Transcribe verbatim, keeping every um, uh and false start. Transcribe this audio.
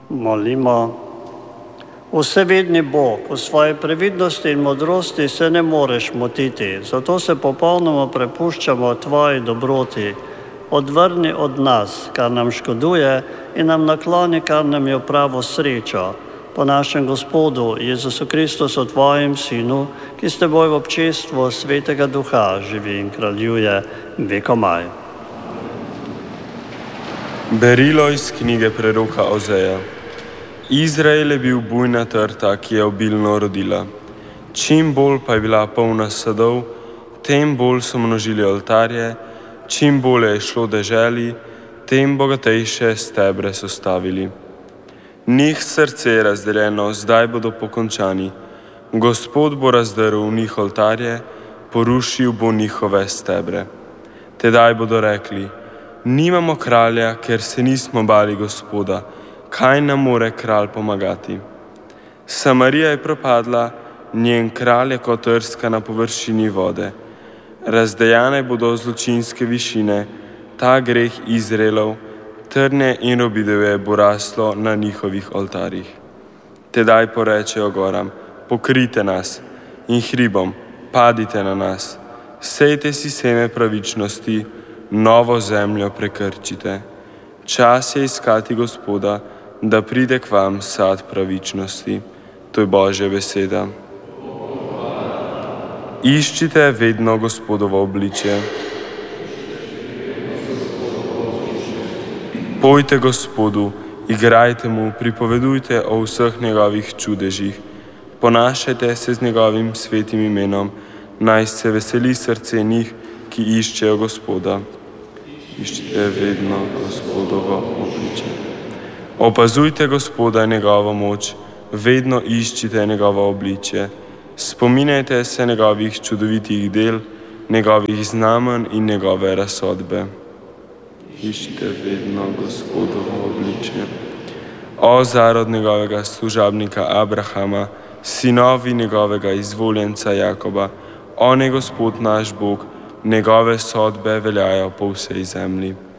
Molimo. Vsevedni Bog, v svoji previdnosti in modrosti se ne moreš motiti, zato se popolnoma prepuščamo tvoji dobroti. Odvrni od nas, kar nam škoduje, in nam nakloni, kar nam je v pravo srečo. Po našem Gospodu Jezusu Kristusu, tvojim Sinu, ki s teboj v občestvu Svetega Duha živi in kraljuje vekomaj. Berilo iz knjige preroka Ozeja. Izrael je bil bujna trta, ki je obilno rodila. Čim bolj pa je bila polna sadov, tem bolj so množili oltarje, čim bolje je šlo deželi, tem bogatejše stebre so stavili. Njih srce razdeljeno, zdaj bodo pokončani. Gospod bo razdrl v njih oltarje, porušil bo njihove stebre. Tedaj bodo rekli: nimamo kralja, ker se nismo bali Gospoda. Kaj nam more kralj pomagati? Samarija je propadla, njen kralj je kot trska na površini vode. Razdejane bodo zločinske višine, ta greh Izraelov, trnje in robidove bo raslo na njihovih oltarjih. Tedaj porečejo goram: pokrijte nas, in hribom: padite na nas. Sejte si seme pravičnosti, novo zemljo prekrčite. Čas je iskati Gospoda, da pride k vam sad pravičnosti. To je Božja beseda. Iščite vedno Gospodovo obličje. Pojte Gospodu, igrajte mu, pripovedujte o vseh njegovih čudežih. Ponašajte se z njegovim svetim imenom, naj se veseli srce njih, ki iščejo Gospoda. Iščite vedno Gospodovo obličje. Opazujte Gospoda in njegovo moč, vedno iščite njegovo obličje. Spominjajte se njegovih čudovitih del, njegovih znamenj in njegove razsodbe. Iščite vedno Gospodovo obličje. O zarod njegovega služabnika Abrahama, sinovi njegovega izvoljenca Jakoba, on je Gospod naš Bog, njegove sodbe veljajo po vsej zemlji.